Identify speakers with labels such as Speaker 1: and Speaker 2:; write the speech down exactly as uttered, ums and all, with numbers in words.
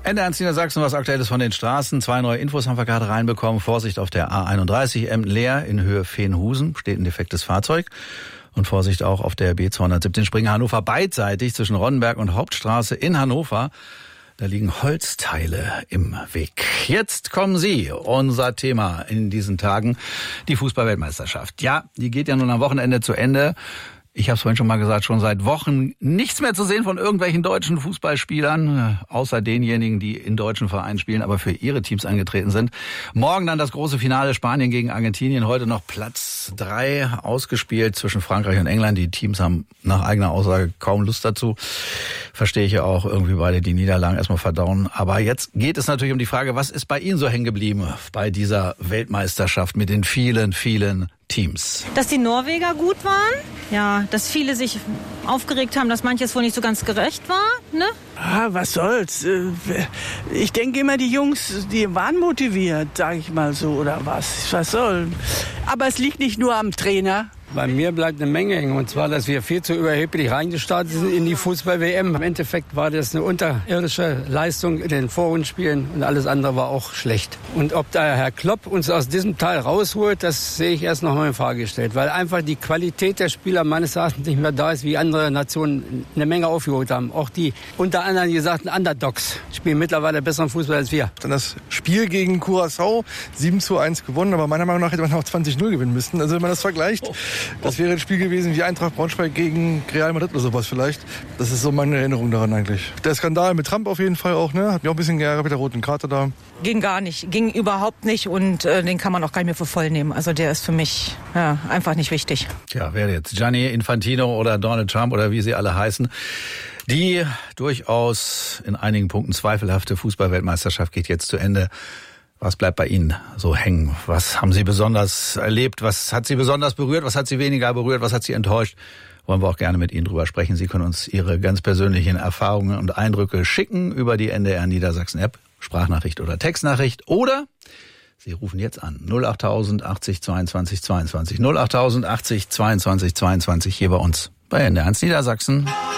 Speaker 1: Ende eins Niedersachsen, was Aktuelles von den Straßen. Zwei neue Infos haben wir gerade reinbekommen. Vorsicht auf der A einunddreißig Emden-Leer in Höhe Veenhusen. Steht ein defektes Fahrzeug. Und Vorsicht auch auf der B zweihundertsiebzehn Springe-Hannover beidseitig zwischen Ronnenberg und Hauptstraße in Hannover. Da liegen Holzteile im Weg. Jetzt kommen Sie, unser Thema in diesen Tagen, die Fußball-Weltmeisterschaft. Ja, die geht ja nun am Wochenende zu Ende. Ich habe es vorhin schon mal gesagt, schon seit Wochen nichts mehr zu sehen von irgendwelchen deutschen Fußballspielern, außer denjenigen, die in deutschen Vereinen spielen, aber für ihre Teams angetreten sind. Morgen dann das große Finale Spanien gegen Argentinien, heute noch Platz drei ausgespielt zwischen Frankreich und England. Die Teams haben nach eigener Aussage kaum Lust dazu. Verstehe ich ja auch, irgendwie beide die Niederlagen erstmal verdauen. Aber jetzt geht es natürlich um die Frage, was ist bei Ihnen so hängen geblieben bei dieser Weltmeisterschaft mit den vielen, vielen Teams?
Speaker 2: Dass die Norweger gut waren, ja, dass viele sich aufgeregt haben, dass manches wohl nicht so ganz gerecht war, ne?
Speaker 3: Ah, was soll's. Ich denke immer, die Jungs, die waren motiviert, sag ich mal so, oder was. Was soll. Aber es liegt nicht nur am Trainer.
Speaker 4: Bei mir bleibt eine Menge hängen, und zwar, dass wir viel zu überheblich reingestartet sind in die Fußball-W M. Im Endeffekt war das eine unterirdische Leistung in den Vorrundenspielen und alles andere war auch schlecht. Und ob da Herr Klopp uns aus diesem Teil rausholt, das sehe ich erst noch mal in Frage gestellt, weil einfach die Qualität der Spieler meines Erachtens nicht mehr da ist, wie andere Nationen eine Menge aufgeholt haben. Auch die unter anderem gesagten Underdogs spielen mittlerweile besseren Fußball als wir.
Speaker 5: Dann das Spiel gegen Curaçao, sieben zu eins gewonnen, aber meiner Meinung nach hätte man auch zwanzig null gewinnen müssen. Also wenn man das vergleicht, oh. Das wäre ein Spiel gewesen wie Eintracht Braunschweig gegen Real Madrid oder sowas vielleicht. Das ist so meine Erinnerung daran eigentlich. Der Skandal mit Trump auf jeden Fall auch, ne? Hat mich auch ein bisschen geärgert mit der roten Karte da.
Speaker 2: Ging gar nicht, ging überhaupt nicht und äh, den kann man auch gar nicht mehr für voll nehmen. Also der ist für mich ja, einfach nicht wichtig.
Speaker 1: Tja, wer jetzt? Gianni Infantino oder Donald Trump oder wie sie alle heißen. Die durchaus in einigen Punkten zweifelhafte Fußball-Weltmeisterschaft geht jetzt zu Ende. Was bleibt bei Ihnen so hängen? Was haben Sie besonders erlebt? Was hat Sie besonders berührt? Was hat Sie weniger berührt? Was hat Sie enttäuscht? Wollen wir auch gerne mit Ihnen drüber sprechen. Sie können uns Ihre ganz persönlichen Erfahrungen und Eindrücke schicken über die N D R Niedersachsen-App, Sprachnachricht oder Textnachricht. Oder Sie rufen jetzt an null achttausend achtzig zweiundzwanzig zweiundzwanzig null achttausend achtzig zweiundzwanzig zweiundzwanzig hier bei uns bei N D R eins Niedersachsen.